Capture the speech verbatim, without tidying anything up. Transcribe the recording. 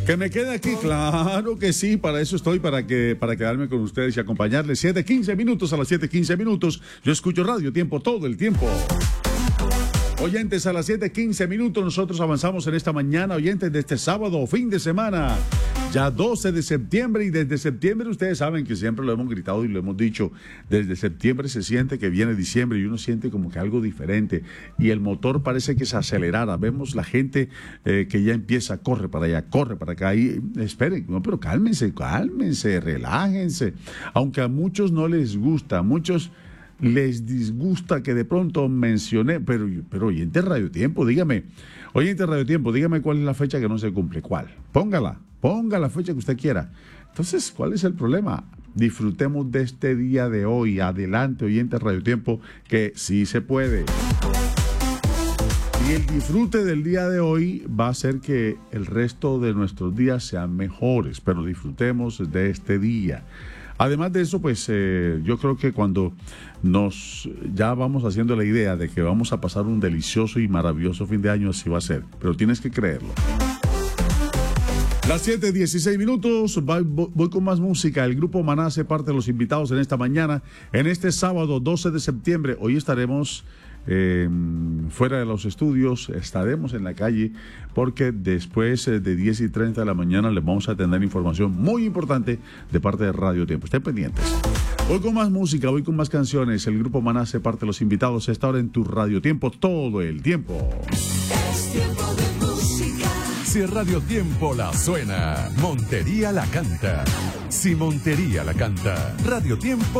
Que me quede aquí, claro que sí, para eso estoy, para que para quedarme con ustedes y acompañarles. siete quince minutos a las siete quince minutos. Yo escucho Radio Tiempo todo el tiempo. Oyentes, a las siete quince minutos nosotros avanzamos en esta mañana, oyentes de este sábado, fin de semana, ya doce de septiembre, y desde septiembre ustedes saben que siempre lo hemos gritado y lo hemos dicho, desde septiembre se siente que viene diciembre y uno siente como que algo diferente y el motor parece que se acelerara. Vemos la gente eh, que ya empieza, corre para allá, corre para acá y esperen, no, pero cálmense, cálmense, relájense, aunque a muchos no les gusta, a muchos les disgusta que de pronto mencioné, pero, pero oyente Radio Tiempo, dígame, oyente Radio Tiempo, dígame cuál es la fecha que no se cumple, cuál, póngala, ponga la fecha que usted quiera. Entonces, ¿cuál es el problema? Disfrutemos de este día de hoy, adelante, oyente Radio Tiempo, que sí se puede. Y el disfrute del día de hoy va a hacer que el resto de nuestros días sean mejores, pero disfrutemos de este día. Además de eso, pues eh, yo creo que cuando nos ya vamos haciendo la idea de que vamos a pasar un delicioso y maravilloso fin de año, así va a ser, pero tienes que creerlo. Las siete dieciséis minutos, voy, voy con más música. El grupo Maná hace parte de los invitados en esta mañana, en este sábado doce de septiembre. Hoy estaremos eh, fuera de los estudios, estaremos en la calle, porque después de diez y treinta de la mañana les vamos a tener información muy importante de parte de Radio Tiempo. Estén pendientes. Voy con más música, voy con más canciones. El grupo Maná hace parte de los invitados a esta hora en tu Radio Tiempo todo el tiempo. Es tiempo de música. Si Radio Tiempo la suena, Montería la canta. Si Montería la canta, Radio Tiempo